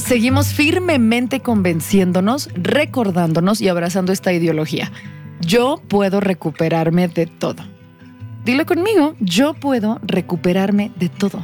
seguimos firmemente convenciéndonos, recordándonos y abrazando esta ideología. Yo puedo recuperarme de todo. Dilo conmigo, yo puedo recuperarme de todo.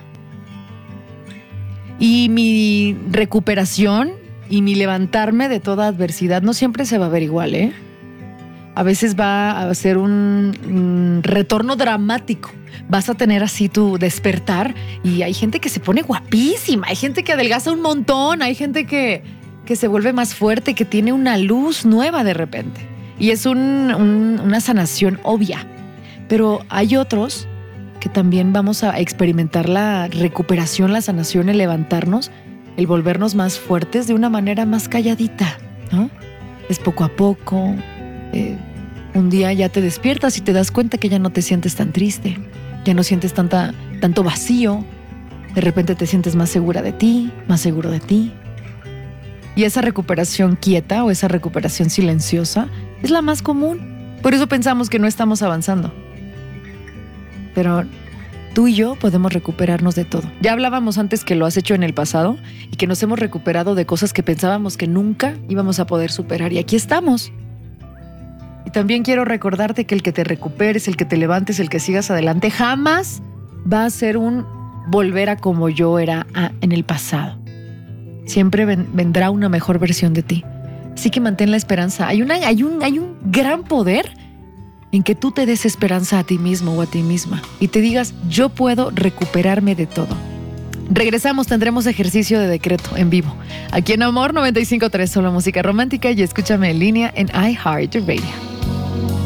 Y mi recuperación y mi levantarme de toda adversidad no siempre se va a ver igual, ¿eh? A veces va a ser un retorno dramático. Vas a tener así tu despertar y hay gente que se pone guapísima, hay gente que adelgaza un montón, hay gente que se vuelve más fuerte, que tiene una luz nueva de repente. Y es una sanación obvia. Pero hay otros que también vamos a experimentar la recuperación, la sanación, el levantarnos, el volvernos más fuertes de una manera más calladita, ¿no? Es poco a poco. Un día ya te despiertas y te das cuenta que ya no te sientes tan triste, ya no sientes tanto vacío, de repente te sientes más segura de ti, más seguro de ti. Y esa recuperación quieta o esa recuperación silenciosa es la más común. Por eso pensamos que no estamos avanzando. Pero tú y yo podemos recuperarnos de todo. Ya hablábamos antes que lo has hecho en el pasado y que nos hemos recuperado de cosas que pensábamos que nunca íbamos a poder superar. Y aquí estamos. Y también quiero recordarte que el que te recuperes, el que te levantes, el que sigas adelante, jamás va a ser un volver a como yo era en el pasado. Siempre vendrá una mejor versión de ti. Así que mantén la esperanza. Hay un gran poder en que tú te des esperanza a ti mismo o a ti misma y te digas, yo puedo recuperarme de todo. Regresamos, tendremos ejercicio de decreto en vivo. Aquí en Amor 95.3, solo música romántica, y escúchame en línea en iHeartRadio.